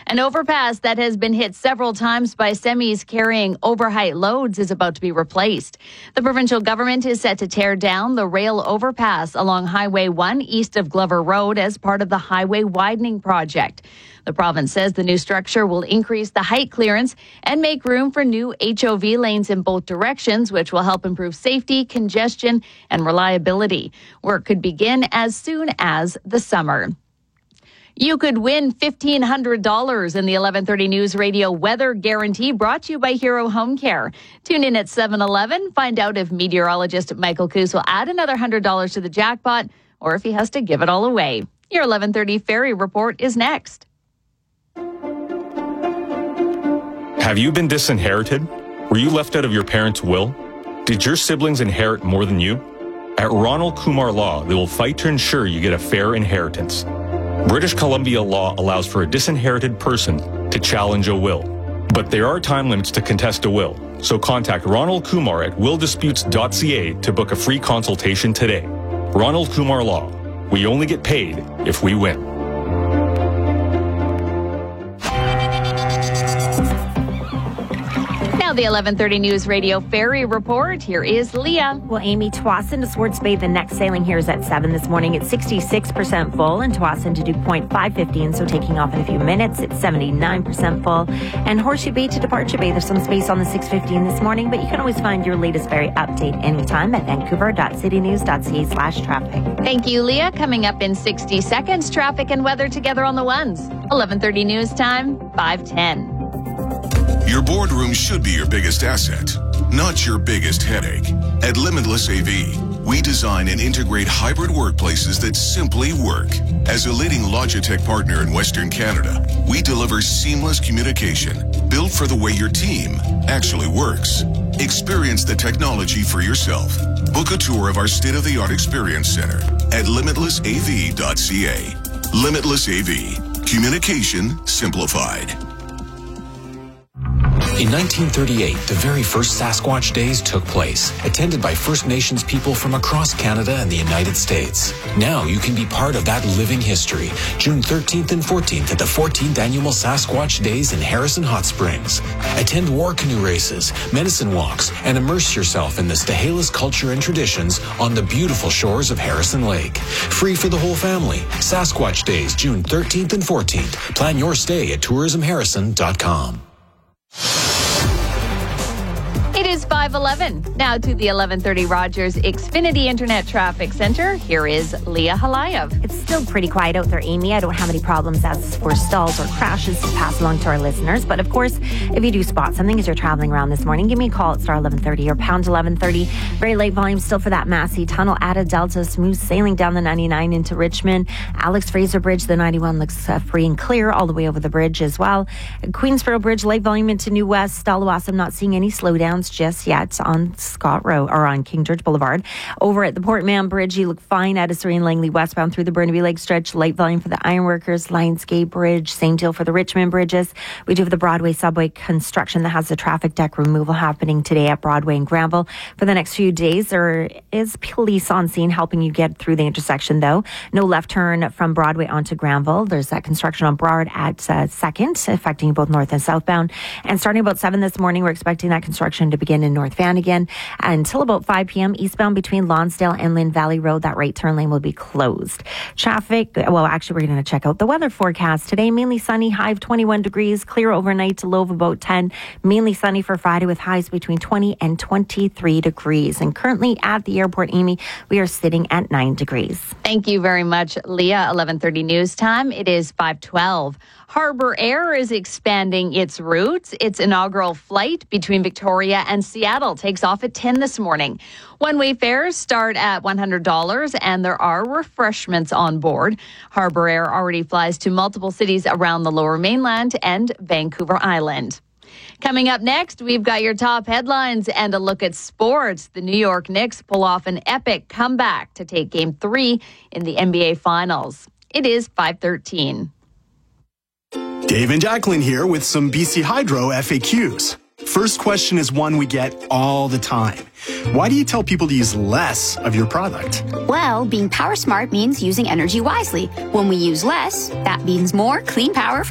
An overpass that has been hit several times by semis carrying overheight loads is about to be replaced. The provincial government is set to tear down the rail overpass along Highway 1 east of Glover Road as part of the highway widening project. The province says the new structure will increase the height clearance and make room for new HOV lanes in both directions, which will help improve safety, congestion, and reliability. Work could begin as soon as the summer. You could win $1,500 in the 11:30 News Radio Weather Guarantee, brought to you by Hero Home Care. Tune in at 7:11. Find out if meteorologist Michael Coos will add another $100 to the jackpot or if he has to give it all away. Your 11:30 Ferry Report is next. Have you been disinherited? Were you left out of your parents' will? Did your siblings inherit more than you? At Ronald Kumar Law, they will fight to ensure you get a fair inheritance. British Columbia law allows for a disinherited person to challenge a will. But there are time limits to contest a will, so contact Ronald Kumar at willdisputes.ca to book a free consultation today. Ronald Kumar Law. We only get paid if we win. The 11:30 News Radio Ferry Report. Here is Leah. Well, Amy, Tsawwassen to Swartz Bay, the next sailing here is at 7 this morning. It's 66% full, and Tsawwassen to Dew Point 5:15, so taking off in a few minutes. It's 79% full. And Horseshoe Bay to Departure Bay, there's some space on the 6:15 this morning, but you can always find your latest ferry update anytime at vancouver.citynews.ca/traffic. Thank you, Leah. Coming up in 60 seconds, traffic and weather together on the ones. 11:30 news time, 5:10. Your boardroom should be your biggest asset, not your biggest headache. At Limitless AV, we design and integrate hybrid workplaces that simply work. As a leading Logitech partner in Western Canada, we deliver seamless communication built for the way your team actually works. Experience the technology for yourself. Book a tour of our state-of-the-art experience center at limitlessav.ca. Limitless AV. Communication simplified. In 1938, the very first Sasquatch Days took place, attended by First Nations people from across Canada and the United States. Now you can be part of that living history. June 13th and 14th at the 14th Annual Sasquatch Days in Harrison Hot Springs. Attend war canoe races, medicine walks, and immerse yourself in the Stahelis culture and traditions on the beautiful shores of Harrison Lake. Free for the whole family. Sasquatch Days, June 13th and 14th. Plan your stay at tourismharrison.com. It is 5:11. Now to the 11:30 Rogers Xfinity Internet Traffic Center. Here is Leah Halayev. It's still pretty quiet out there, Amy. I don't have any problems as for stalls or crashes to pass along to our listeners. But of course, if you do spot something as you're traveling around this morning, give me a call at star 1130 or pound 1130. Very late volume still for that Massey Tunnel. Ada Delta, smooth sailing down the 99 into Richmond. Alex Fraser Bridge, the 91 looks free and clear all the way over the bridge as well. Queensboro Bridge, late volume into New West. Stallawasam, not seeing any slowdowns just yet on Scott Road or on King George Boulevard. Over at the Port Mann Bridge, you look fine at Surrey and Langley westbound through the Burnaby Lake stretch. Light volume for the Ironworkers, Lionsgate Bridge. Same deal for the Richmond bridges. We do have the Broadway subway construction that has the traffic deck removal happening today at Broadway and Granville. For the next few days, there is police on scene helping you get through the intersection, though. No left turn from Broadway onto Granville. There's that construction on Broward at 2nd, affecting you both north and southbound. And starting about 7 this morning, we're expecting that construction to begin in North Van again until about 5 p.m. eastbound between Lonsdale and Lynn Valley Road. That right turn lane will be closed. Traffic, well, actually, we're going to check out the weather forecast. Today, mainly sunny, high of 21 degrees, clear overnight to low of about 10. Mainly sunny for Friday with highs between 20 and 23 degrees. And currently at the airport, Amy, we are sitting at 9 degrees. Thank you very much, Leah. 11:30 news time. It is 5:12. Harbour Air is expanding its routes. Its inaugural flight between Victoria and Seattle takes off at 10 this morning. One-way fares start at $100 and there are refreshments on board. Harbour Air already flies to multiple cities around the Lower Mainland and Vancouver Island. Coming up next, we've got your top headlines and a look at sports. The New York Knicks pull off an epic comeback to take Game 3 in the NBA Finals. It is 5:13. Dave and Jacqueline here with some BC Hydro FAQs. First question is one we get all the time. Why do you tell people to use less of your product? Well, being power smart means using energy wisely. When we use less, that means more clean power for